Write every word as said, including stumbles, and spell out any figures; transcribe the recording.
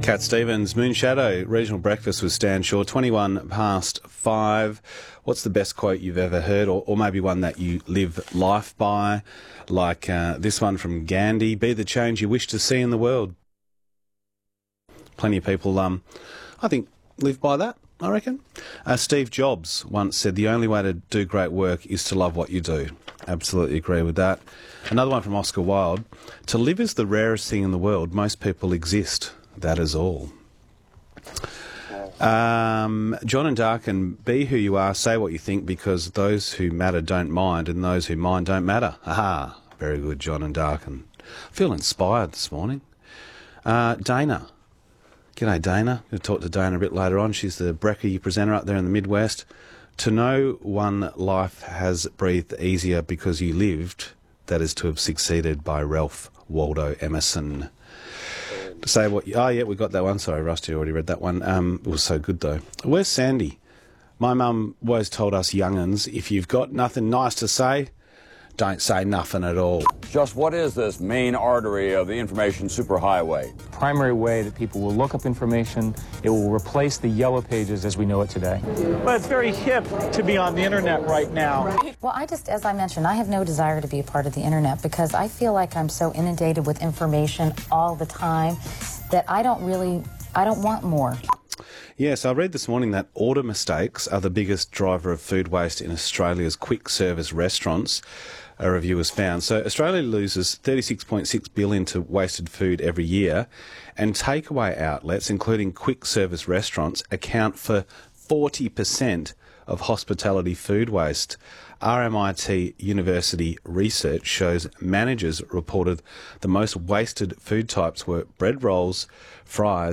Cat Stevens, Moon Shadow, Regional Breakfast with Stan Shaw, twenty-one past five. What's the best quote you've ever heard, or, or maybe one that you live life by, like uh, this one from Gandhi, be the change you wish to see in the world. Plenty of people, um, I think, live by that, I reckon. Uh, Steve Jobs once said, the only way to do great work is to love what you do. Absolutely agree with that. Another one from Oscar Wilde, to live is the rarest thing in the world. Most people exist. That is all. Um, John and Darkin, be who you are, say what you think, because those who matter don't mind and those who mind don't matter. Aha, very good, John and Darkin. I feel inspired this morning. Uh, Dana. G'day, Dana. Going to talk to Dana a bit later on. She's the brekkie presenter up there in the Midwest. To know one life has breathed easier because you lived, that is to have succeeded, by Ralph Waldo Emerson. To say what... Oh, yeah, we got that one. Sorry, Rusty, already read that one. Um, it was so good, though. Where's Sandy? My mum always told us young'uns, if you've got nothing nice to say, don't say nothing at all. Just what is this main artery of the information superhighway? Primary way that people will look up information. It will replace the yellow pages as we know it today. But it's very hip to be on the internet right now. Well, I just, as I mentioned, I have no desire to be a part of the internet because I feel like I'm so inundated with information all the time that I don't really, I don't want more. Yes, I read this morning that order mistakes are the biggest driver of food waste in Australia's quick service restaurants, a review has found. So Australia loses thirty-six point six billion dollars to wasted food every year, and takeaway outlets, including quick service restaurants, account for forty percent of hospitality food waste. R M I T University research shows managers reported the most wasted food types were bread rolls, fries,